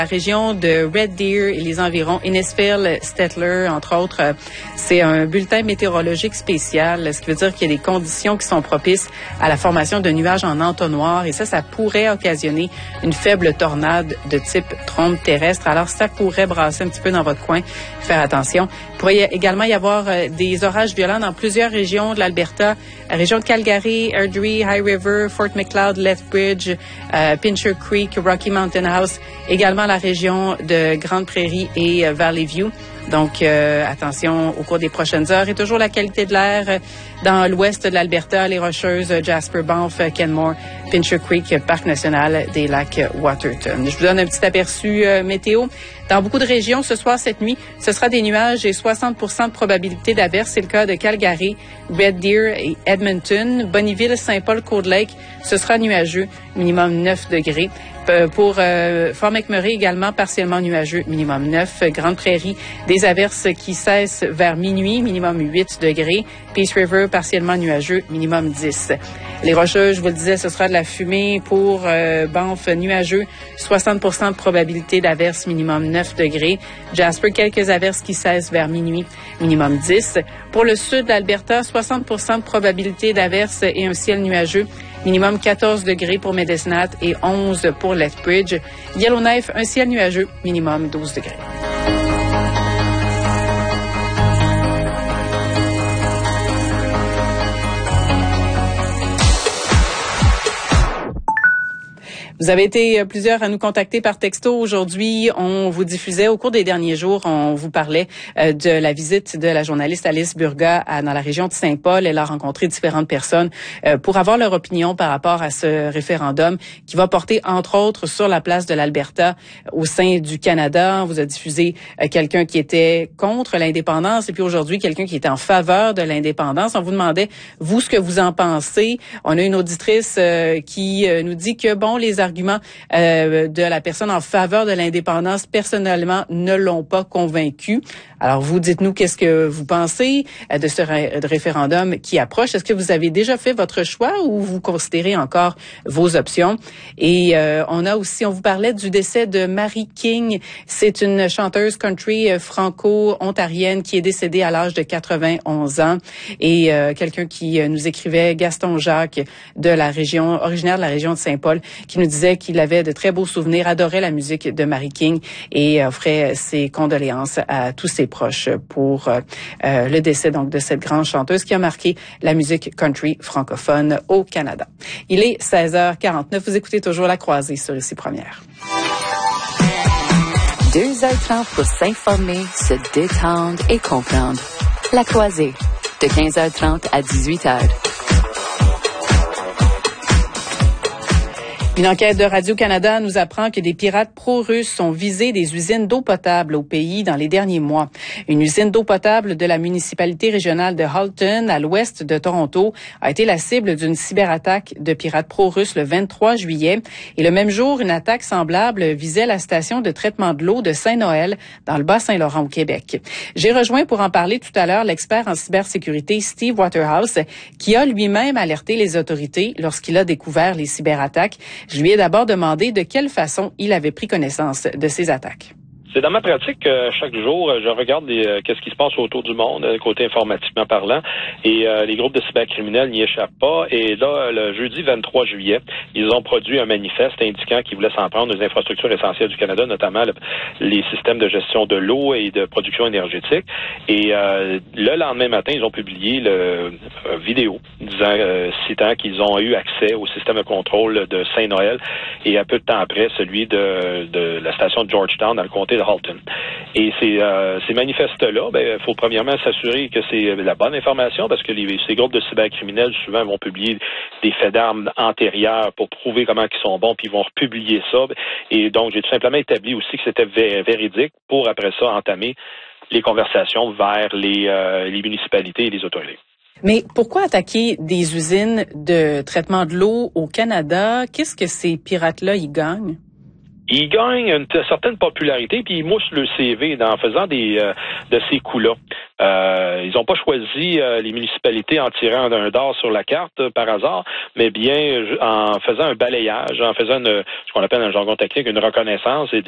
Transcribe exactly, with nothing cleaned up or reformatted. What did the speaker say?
La région de Red Deer et les environs, Innisfail, Stettler, entre autres, c'est un bulletin météorologique spécial, ce qui veut dire qu'il y a des conditions qui sont propices à la formation de nuages en entonnoir et ça, ça pourrait occasionner une faible tornade de type trombe terrestre. Alors, ça pourrait brasser un petit peu dans votre coin. Faire attention. Il pourrait également y avoir des orages violents dans plusieurs régions de l'Alberta, la région de Calgary, Airdrie, High River, Fort McLeod, Lethbridge, euh, Pincher Creek, Rocky Mountain House, également la région de Grande Prairie et euh, Valley View. Donc, euh, attention au cours des prochaines heures. Et toujours la qualité de l'air euh, dans l'ouest de l'Alberta, les Rocheuses, Jasper, Banff, Kenmore, Pincher Creek, Parc national des lacs Waterton. Je vous donne un petit aperçu euh, météo. Dans beaucoup de régions, ce soir, cette nuit, ce sera des nuages et soixante pour cent de probabilité d'averse. C'est le cas de Calgary, Red Deer et Edmonton. Bonnyville, Saint-Paul, Cold Lake, ce sera nuageux, minimum neuf degrés. Pour euh, Fort McMurray également, partiellement nuageux, minimum neuf. Grande Prairie, des averses qui cessent vers minuit, minimum huit degrés. Peace River, partiellement nuageux, minimum dix. Les Rocheuses, je vous le disais, ce sera de la fumée. Pour euh, Banff, nuageux, soixante pour cent de probabilité d'averse, minimum neuf degrés. Jasper, quelques averses qui cessent vers minuit, minimum dix. Pour le sud de l'Alberta, soixante pour cent de probabilité d'averse et un ciel nuageux, minimum quatorze degrés pour Medicine Hat et onze pour Lethbridge. Yellowknife, un ciel nuageux, minimum douze degrés. Vous avez été plusieurs à nous contacter par texto aujourd'hui. On vous diffusait au cours des derniers jours, on vous parlait euh, de la visite de la journaliste Alice Burga à, dans la région de Saint-Paul. Elle a rencontré différentes personnes euh, pour avoir leur opinion par rapport à ce référendum qui va porter, entre autres, sur la place de l'Alberta au sein du Canada. On vous a diffusé euh, quelqu'un qui était contre l'indépendance et puis aujourd'hui, quelqu'un qui était en faveur de l'indépendance. On vous demandait, vous, ce que vous en pensez. On a une auditrice euh, qui euh, nous dit que, bon, les arguments euh, de la personne en faveur de l'indépendance, personnellement, ne l'ont pas convaincu. Alors, vous, dites-nous qu'est-ce que vous pensez euh, de ce ré- de référendum qui approche. Est-ce que vous avez déjà fait votre choix ou vous considérez encore vos options? Et euh, on a aussi, on vous parlait du décès de Mary King. C'est une chanteuse country euh, franco-ontarienne qui est décédée à l'âge de quatre-vingt-onze ans. Et euh, quelqu'un qui euh, nous écrivait, Gaston Jacques, de la région, originaire de la région de Saint-Paul, qui nous disait qu'il avait de très beaux souvenirs, adorait la musique de Mary King et offrait ses condoléances à tous ses proches pour euh, le décès donc de cette grande chanteuse qui a marqué la musique country francophone au Canada. Il est seize heures quarante-neuf. Vous écoutez toujours La Croisée sur Ici Première. Deux heures trente pour s'informer, se détendre et comprendre. La Croisée, de quinze heures trente à dix-huit heures. Une enquête de Radio-Canada nous apprend que des pirates pro-russes ont visé des usines d'eau potable au pays dans les derniers mois. Une usine d'eau potable de la municipalité régionale de Halton, à l'ouest de Toronto, a été la cible d'une cyberattaque de pirates pro-russes le vingt-trois juillet. Et le même jour, une attaque semblable visait la station de traitement de l'eau de Saint-Noël, dans le Bas-Saint-Laurent au Québec. J'ai rejoint pour en parler tout à l'heure l'expert en cybersécurité Steve Waterhouse, qui a lui-même alerté les autorités lorsqu'il a découvert les cyberattaques. Je lui ai d'abord demandé de quelle façon il avait pris connaissance de ces attaques. C'est dans ma pratique, euh, chaque jour, euh, je regarde les, euh, qu'est-ce qui se passe autour du monde, euh, côté informatiquement parlant, et euh, les groupes de cybercriminels n'y échappent pas. Et là, le jeudi vingt-trois juillet, ils ont produit un manifeste indiquant qu'ils voulaient s'en prendre aux infrastructures essentielles du Canada, notamment le, les systèmes de gestion de l'eau et de production énergétique. Et euh, le lendemain matin, ils ont publié le euh, vidéo disant, euh, citant qu'ils ont eu accès au système de contrôle de Saint-Noël et un peu de temps après, celui de, de la station de Georgetown dans le comté de Halton. Et ces, euh, ces manifestes-là, ben, il faut premièrement s'assurer que c'est la bonne information parce que les, ces groupes de cybercriminels souvent vont publier des faits d'armes antérieurs pour prouver comment ils sont bons, puis ils vont republier ça. Et donc, j'ai tout simplement établi aussi que c'était vé- véridique pour après ça entamer les conversations vers les, euh, les municipalités et les autorités. Mais pourquoi attaquer des usines de traitement de l'eau au Canada? Qu'est-ce que ces pirates-là y gagnent? Ils gagnent une t- certaine popularité, puis ils moussent le C V en faisant des euh, de ces coups-là. Euh, ils n'ont pas choisi euh, les municipalités en tirant d'un dard sur la carte euh, par hasard, mais bien en faisant un balayage, en faisant une, ce qu'on appelle un jargon technique, une reconnaissance et